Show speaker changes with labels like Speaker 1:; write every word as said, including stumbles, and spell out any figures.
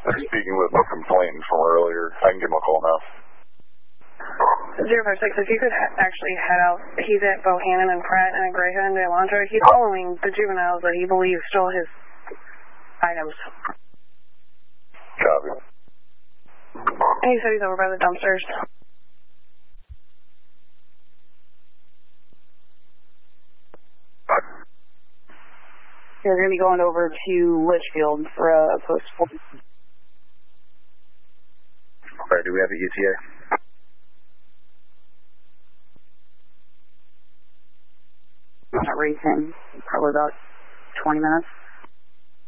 Speaker 1: They're speaking with my complainant from earlier. I can give him a call now.
Speaker 2: zero five six, if you could ha actually head out, he's at Bohannon and Pratt and Greyhound and Elantra. He's following the juveniles that he believes stole his items.
Speaker 1: Copy.
Speaker 2: And he said he's over by the dumpsters. They're going to be going over to Litchfield for a post.
Speaker 3: Alright, do we have a E T A?
Speaker 2: Not racing. Probably about twenty minutes.